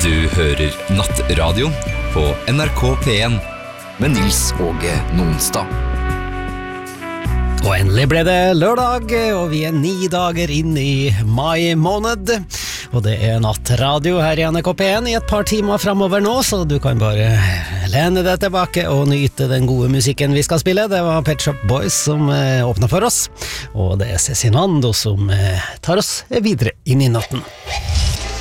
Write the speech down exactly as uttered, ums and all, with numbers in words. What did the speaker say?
Du hører Nattradio på N R K P en med Nils Åge Nonstad. Og endelig ble det lørdag, og vi er ni dager inn i mai måned. Og det er nattradio her i N R K P en i et par timer fremover nå, så du kan bare lene deg tilbake og nyte den gode musikken vi skal spille. Det var Pet Shop Boys som eh, åpnet for oss, og det er Cezinando som eh, tar oss videre inn i natten.